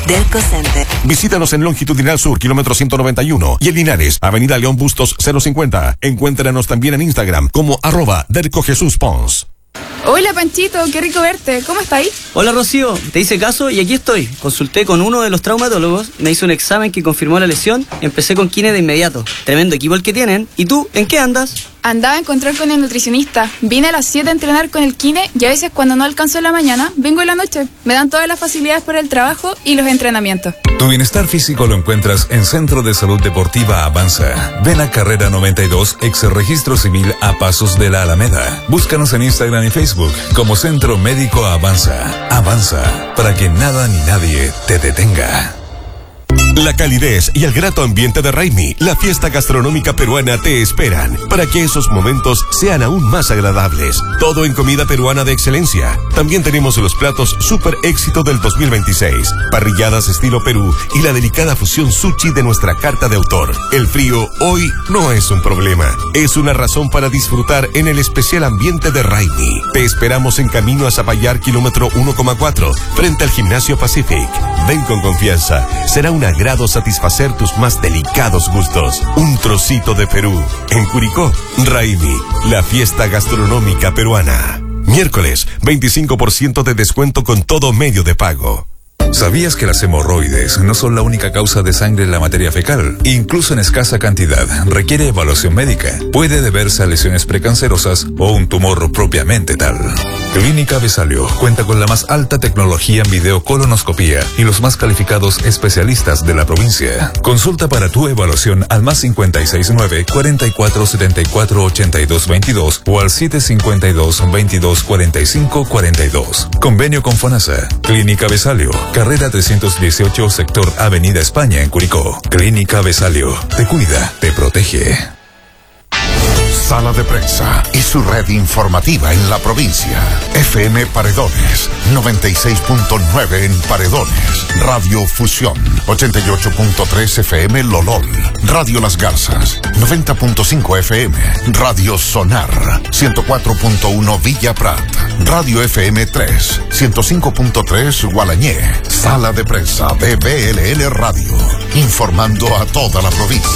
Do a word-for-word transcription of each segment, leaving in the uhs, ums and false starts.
Delco Center. Visítanos en Longitudinal Sur, kilómetro ciento noventa y uno, y en Linares, Avenida León Bustos cero cincuenta. Encuéntranos también en Instagram como arroba Delco Jesús Pons. Hola Panchito, qué rico verte. ¿Cómo estáis? Hola Rocío, te hice caso y aquí estoy. Consulté con uno de los traumatólogos, me hizo un examen que confirmó la lesión, empecé con kine de inmediato. Tremendo equipo el que tienen. ¿Y tú, en qué andas? Andaba a encontrar con el nutricionista. Vine a las siete a entrenar con el kine y a veces cuando no alcanzo en la mañana, vengo en la noche. Me dan todas las facilidades para el trabajo y los entrenamientos. Tu bienestar físico lo encuentras en Centro de Salud Deportiva Avanza. Ven a Carrera noventa y dos, ex Registro Civil a Pasos de la Alameda. Búscanos en Instagram y Facebook como Centro Médico Avanza. Avanza, para que nada ni nadie te detenga. La calidez y el grato ambiente de Raimi, la fiesta gastronómica peruana, te esperan para que esos momentos sean aún más agradables. Todo en comida peruana de excelencia. También tenemos los platos super éxito del dos mil veintiséis, parrilladas estilo Perú y la delicada fusión sushi de nuestra carta de autor. El frío hoy no es un problema, es una razón para disfrutar en el especial ambiente de Raimi. Te esperamos en camino a Zapallar, kilómetro uno coma cuatro, frente al Gimnasio Pacific. Ven con confianza, será un agrado satisfacer tus más delicados gustos. Un trocito de Perú. En Curicó, Raimi, la fiesta gastronómica peruana. Miércoles, veinticinco por ciento de descuento con todo medio de pago. ¿Sabías que las hemorroides no son la única causa de sangre en la materia fecal? Incluso en escasa cantidad, requiere evaluación médica. Puede deberse a lesiones precancerosas o un tumor propiamente tal. Clínica Besalio cuenta con la más alta tecnología en videocolonoscopía y los más calificados especialistas de la provincia. Consulta para tu evaluación al más cincuenta y seis nueve, cuarenta y cuatro setenta y cuatro ochenta y dos veintidós o al siete cincuenta y dos, veintidós cuarenta y cinco cuarenta y dos. Convenio con FONASA. Clínica Besalio. Carrera trescientos dieciocho, sector Avenida España en Curicó. Clínica Besalio. Te cuida, te protege. Sala de Prensa y su red informativa en la provincia. F M Paredones, noventa y seis punto nueve en Paredones. Radio Fusión, ochenta y ocho punto tres F M Lolol. Radio Las Garzas, noventa punto cinco F M. Radio Sonar, ciento cuatro punto uno Villa Prat. Radio F M tres, ciento cinco punto tres Gualañé. Sala de Prensa de B L N Radio, informando a toda la provincia.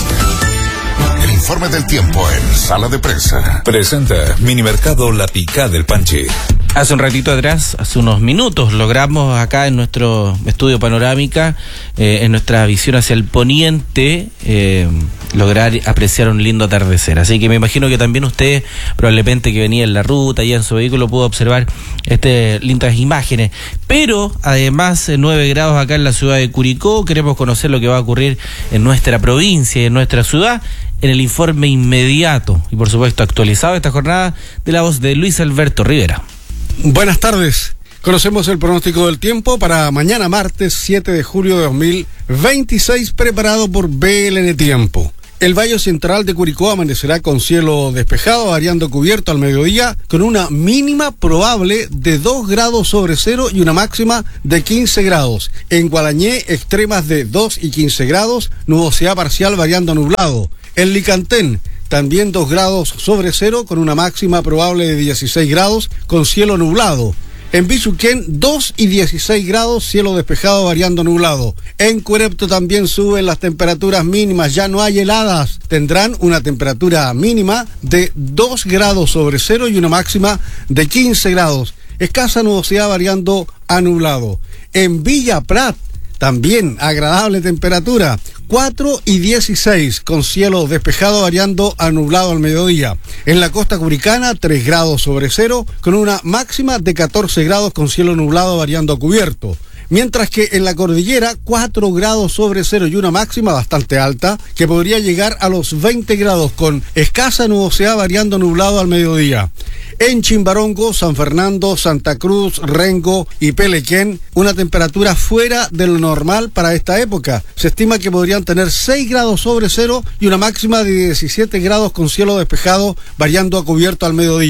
El informe del tiempo en Sala de Prensa. Presenta Minimercado La Picá del Panche. Hace un ratito atrás, hace unos minutos, logramos acá en nuestro estudio panorámica, eh, en nuestra visión hacia el poniente, eh, lograr apreciar un lindo atardecer. Así que me imagino que también usted, probablemente que venía en la ruta, ya en su vehículo, pudo observar este, lindas imágenes. Pero, además, nueve grados acá en la ciudad de Curicó. Queremos conocer lo que va a ocurrir en nuestra provincia y en nuestra ciudad, en el informe inmediato y, por supuesto, actualizado esta jornada, de la voz de Luis Alberto Rivera. Buenas tardes. Conocemos el pronóstico del tiempo para mañana martes siete de julio de dos mil veintiséis, preparado por B L N Tiempo. El Valle Central de Curicó amanecerá con cielo despejado, variando cubierto al mediodía, con una mínima probable de dos grados sobre cero y una máxima de quince grados. En Gualañé, extremas de dos y quince grados, nubosidad parcial variando a nublado. En Licantén, también dos grados sobre cero, con una máxima probable de dieciséis grados, con cielo nublado. En Bichuquén, dos y dieciséis grados, cielo despejado variando nublado. En Cuerepto también suben las temperaturas mínimas, ya no hay heladas. Tendrán una temperatura mínima de dos grados sobre cero y una máxima de quince grados. Escasa nubosidad variando a nublado. En Villa Prat, también agradable temperatura, cuatro y dieciséis, con cielo despejado variando a nublado al mediodía. En la costa curicana, tres grados sobre cero, con una máxima de catorce grados, con cielo nublado variando a cubierto. Mientras que en la cordillera, cuatro grados sobre cero y una máxima bastante alta, que podría llegar a los veinte grados, con escasa nubosidad variando nublado al mediodía. En Chimbarongo, San Fernando, Santa Cruz, Rengo y Pelequén, una temperatura fuera de lo normal para esta época. Se estima que podrían tener seis grados sobre cero y una máxima de diecisiete grados, con cielo despejado variando a cubierto al mediodía.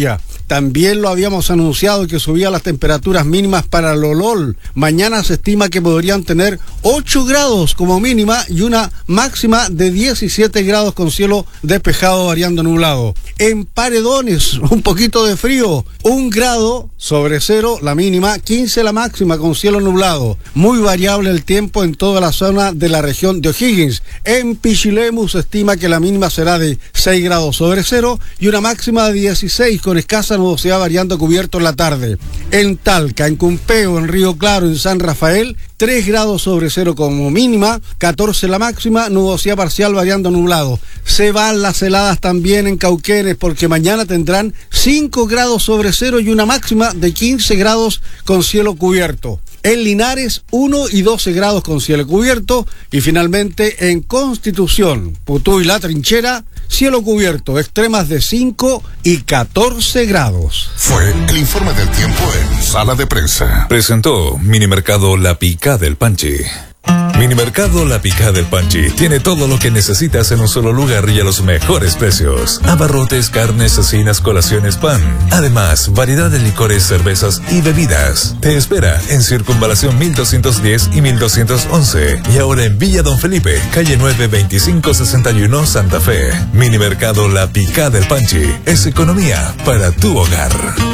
También lo habíamos anunciado que subían las temperaturas mínimas para Lolol. Mañana se estima que podrían tener ocho grados como mínima y una máxima de diecisiete grados con cielo despejado variando nublado. En Paredones, un poquito de frío, un grado sobre cero la mínima, quince la máxima con cielo nublado. Muy variable el tiempo en toda la zona de la región de O'Higgins. En Pichilemu se estima que la mínima será de seis grados sobre cero y una máxima de dieciséis con escasa nubosidad variando cubierto en la tarde. En Talca, en Cumpeo, en Río Claro, en San Rafael, tres grados sobre cero como mínima, catorce la máxima, nubosidad parcial variando nublado. Se van las heladas también en Cauquenes porque mañana tendrán cinco grados sobre cero y una máxima de quince grados con cielo cubierto. En Linares, uno y doce grados con cielo cubierto. Y finalmente en Constitución, Putú y La Trinchera, cielo cubierto, extremas de cinco y catorce grados. Fue el informe del tiempo en Sala de Prensa. Presentó Minimercado La Picá del Panchi. Minimercado La Picá del Panchi tiene todo lo que necesitas en un solo lugar y a los mejores precios. Abarrotes, carnes, cecinas, colaciones, pan. Además, variedad de licores, cervezas y bebidas. Te espera en Circunvalación mil doscientos diez y mil doscientos once. Y ahora en Villa Don Felipe, calle nueve veinticinco sesenta y uno, Santa Fe. Minimercado La Picá del Panchi es economía para tu hogar.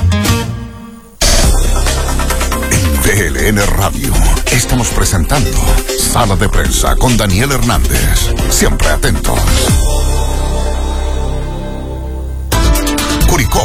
V L N Radio. Estamos presentando Sala de Prensa con Daniel Hernández. Siempre atentos. Curicó.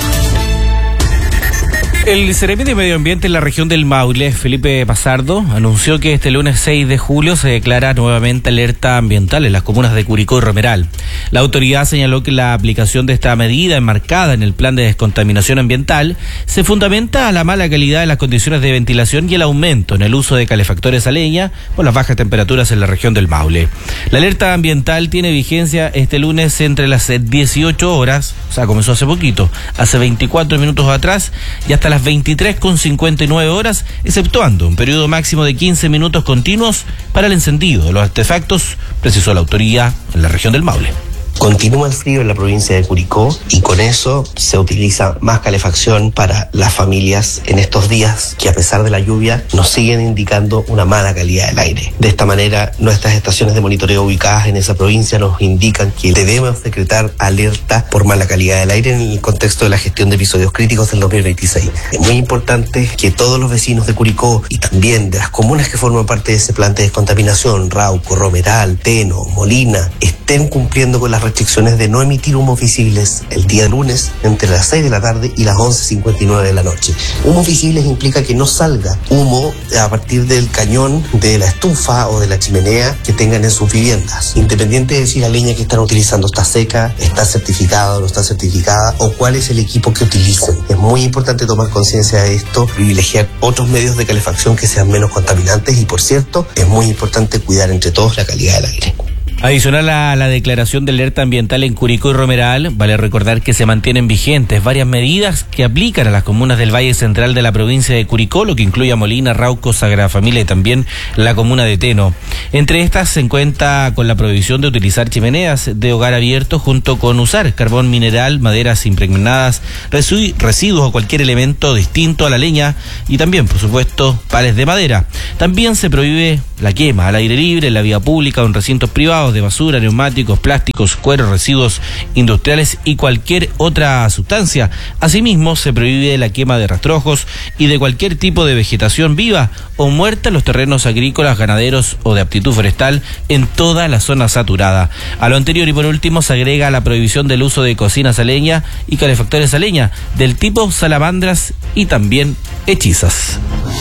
El Seremi de Medio Ambiente en la región del Maule, Felipe Pazardo, anunció que este lunes seis de julio se declara nuevamente alerta ambiental en las comunas de Curicó y Romeral. La autoridad señaló que la aplicación de esta medida enmarcada en el plan de descontaminación ambiental se fundamenta a la mala calidad de las condiciones de ventilación y el aumento en el uso de calefactores a leña por las bajas temperaturas en la región del Maule. La alerta ambiental tiene vigencia este lunes entre las dieciocho horas, o sea, comenzó hace poquito, hace veinticuatro minutos atrás, y hasta las veintitrés con cincuenta y nueve horas, exceptuando un periodo máximo de quince minutos continuos para el encendido de los artefactos, precisó la autoridad en la región del Maule. Continúa el frío en la provincia de Curicó y con eso se utiliza más calefacción para las familias en estos días que a pesar de la lluvia nos siguen indicando una mala calidad del aire. De esta manera nuestras estaciones de monitoreo ubicadas en esa provincia nos indican que debemos decretar alerta por mala calidad del aire en el contexto de la gestión de episodios críticos del dos mil veintiséis. Es muy importante que todos los vecinos de Curicó y también de las comunas que forman parte de ese plan de descontaminación, Rauco, Romeral, Teno, Molina, estén cumpliendo con las restricciones de no emitir humos visibles el día lunes entre las seis de la tarde y las once cincuenta y nueve de la noche. Humos visibles implica que no salga humo a partir del cañón de la estufa o de la chimenea que tengan en sus viviendas, independiente de si la leña que están utilizando está seca, está certificada o no está certificada, o cuál es el equipo que utilicen. Es muy importante tomar conciencia de esto, privilegiar otros medios de calefacción que sean menos contaminantes y, por cierto, es muy importante cuidar entre todos la calidad del aire. Adicional a la declaración de alerta ambiental en Curicó y Romeral, vale recordar que se mantienen vigentes varias medidas que aplican a las comunas del Valle Central de la provincia de Curicó, lo que incluye a Molina, Rauco, Sagrada Familia y también la comuna de Teno. Entre estas se cuenta con la prohibición de utilizar chimeneas de hogar abierto junto con usar carbón mineral, maderas impregnadas, residuos o cualquier elemento distinto a la leña y también, por supuesto, pales de madera. También se prohíbe la quema al aire libre, en la vía pública o en recintos privados de basura, neumáticos, plásticos, cueros, residuos industriales y cualquier otra sustancia. Asimismo, se prohíbe la quema de rastrojos y de cualquier tipo de vegetación viva o muerta en los terrenos agrícolas, ganaderos o de aptitud forestal en toda la zona saturada. A lo anterior y por último se agrega la prohibición del uso de cocinas a leña y calefactores a leña del tipo salamandras y también hechizas.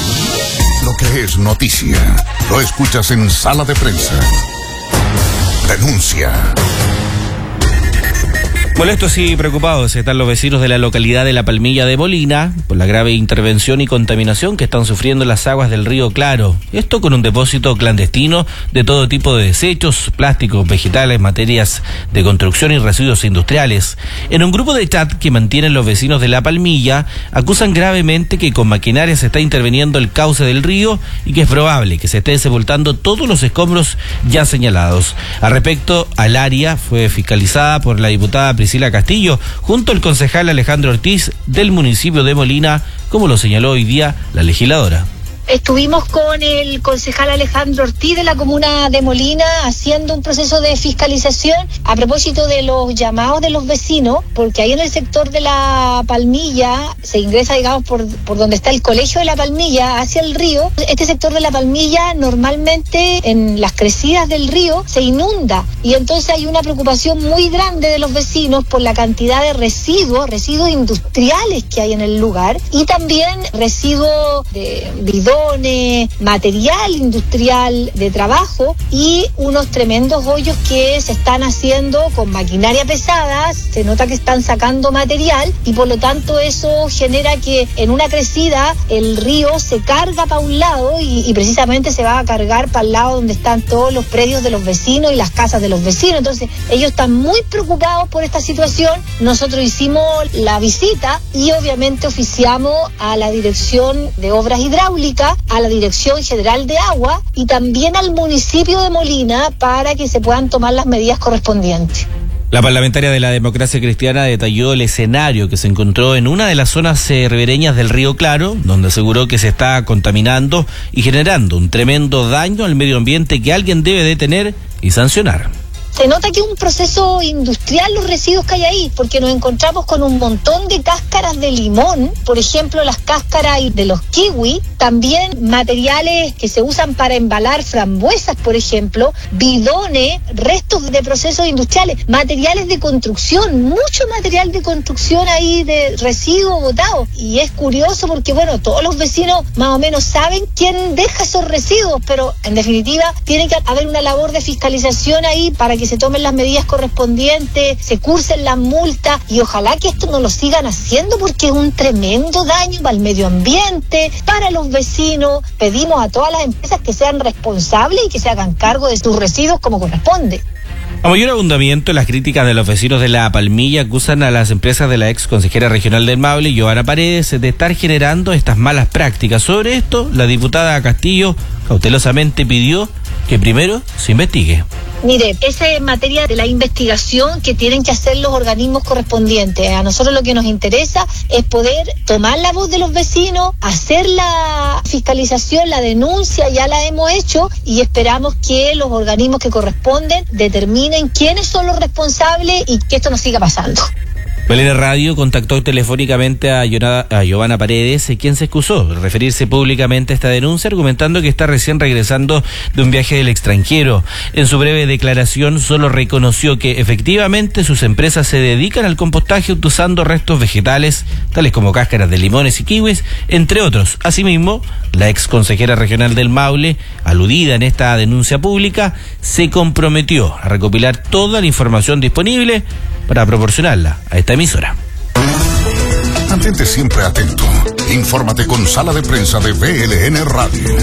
Lo que es noticia, lo escuchas en Sala de Prensa. Denuncia. Molestos y preocupados están los vecinos de la localidad de La Palmilla de Molina por la grave intervención y contaminación que están sufriendo las aguas del río Claro. Esto con un depósito clandestino de todo tipo de desechos, plásticos, vegetales, materias de construcción y residuos industriales. En un grupo de chat que mantienen los vecinos de La Palmilla, acusan gravemente que con maquinaria se está interviniendo el cauce del río y que es probable que se esté sepultando todos los escombros ya señalados. Al respecto, al área fue fiscalizada por la diputada Priscila Castillo, junto al concejal Alejandro Ortiz del municipio de Molina, como lo señaló hoy día la legisladora. Estuvimos con el concejal Alejandro Ortiz de la comuna de Molina haciendo un proceso de fiscalización a propósito de los llamados de los vecinos, porque ahí en el sector de la Palmilla se ingresa, digamos, por, por donde está el colegio de la Palmilla hacia el río. Este sector de la Palmilla normalmente en las crecidas del río se inunda y entonces hay una preocupación muy grande de los vecinos por la cantidad de residuos, residuos industriales que hay en el lugar y también residuos de bidón, material industrial de trabajo y unos tremendos hoyos que se están haciendo con maquinaria pesada. Se nota que están sacando material y por lo tanto eso genera que en una crecida el río se carga para un lado y, y precisamente se va a cargar para el lado donde están todos los predios de los vecinos y las casas de los vecinos. Entonces ellos están muy preocupados por esta situación. Nosotros hicimos la visita y obviamente oficiamos a la Dirección de Obras Hidráulicas, a la Dirección General de Agua y también al municipio de Molina para que se puedan tomar las medidas correspondientes. La parlamentaria de la Democracia Cristiana detalló el escenario que se encontró en una de las zonas eh, ribereñas del Río Claro, donde aseguró que se está contaminando y generando un tremendo daño al medio ambiente que alguien debe detener y sancionar. Se nota que es un proceso industrial los residuos que hay ahí, porque nos encontramos con un montón de cáscaras de limón, por ejemplo las cáscaras de los kiwi, también materiales que se usan para embalar frambuesas, por ejemplo, bidones, restos de procesos industriales, materiales de construcción, mucho material de construcción ahí de residuos botados. Y es curioso porque, bueno, todos los vecinos más o menos saben quién deja esos residuos, pero en definitiva tiene que haber una labor de fiscalización ahí para que se tomen las medidas correspondientes, se cursen las multas y ojalá que esto no lo sigan haciendo porque es un tremendo daño para el medio ambiente, para los vecinos. Pedimos a todas las empresas que sean responsables y que se hagan cargo de sus residuos como corresponde. A mayor abundamiento, las críticas de los vecinos de La Palmilla acusan a las empresas de la ex consejera regional del Maule, Giovanna Paredes, de estar generando estas malas prácticas. Sobre esto, la diputada Castillo cautelosamente pidió que primero se investigue. Mire, esa es materia de la investigación que tienen que hacer los organismos correspondientes. A nosotros lo que nos interesa es poder tomar la voz de los vecinos, hacer la fiscalización, la denuncia, ya la hemos hecho y esperamos que los organismos que corresponden determinen quiénes son los responsables y que esto no siga pasando. Belén Radio contactó telefónicamente a, Yona, a Giovanna Paredes, quien se excusó de referirse públicamente a esta denuncia, argumentando que está recién regresando de un viaje del extranjero. En su breve declaración solo reconoció que efectivamente sus empresas se dedican al compostaje usando restos vegetales, tales como cáscaras de limones y kiwis, entre otros. Asimismo, la ex consejera regional del Maule, aludida en esta denuncia pública, se comprometió a recopilar toda la información disponible para proporcionarla a esta emisora. Mantente siempre atento. Infórmate con Sala de Prensa de B L N Radio.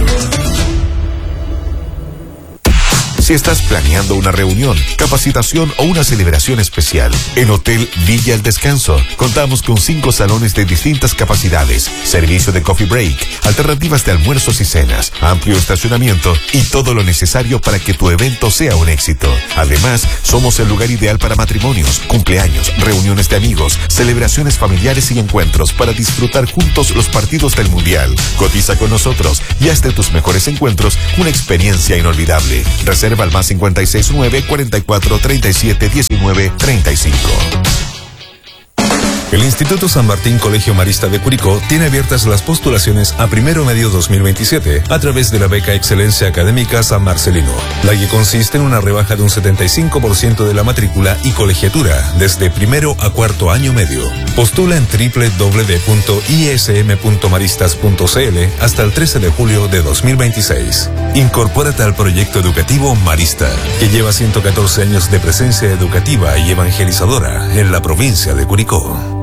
Si estás planeando una reunión, capacitación o una celebración especial, en Hotel Villa El Descanso contamos con cinco salones de distintas capacidades, servicio de coffee break, alternativas de almuerzos y cenas, amplio estacionamiento y todo lo necesario para que tu evento sea un éxito. Además, somos el lugar ideal para matrimonios, cumpleaños, reuniones de amigos, celebraciones familiares y encuentros para disfrutar juntos los partidos del Mundial. Cotiza con nosotros y haz de tus mejores encuentros una experiencia inolvidable. Reserva al más cincuenta y seis nueve, cuarenta y cuatro, treinta y siete, diecinueve, treinta y cinco. El Instituto San Martín Colegio Marista de Curicó tiene abiertas las postulaciones a primero medio dos mil veintisiete a través de la beca Excelencia Académica San Marcelino, la que consiste en una rebaja de un setenta y cinco por ciento de la matrícula y colegiatura desde primero a cuarto año medio. Postula en doble u doble u doble u punto i s m punto maristas punto c l hasta el trece de julio de dos mil veintiséis. Incorpórate al proyecto educativo Marista, que lleva ciento catorce años de presencia educativa y evangelizadora en la provincia de Curicó.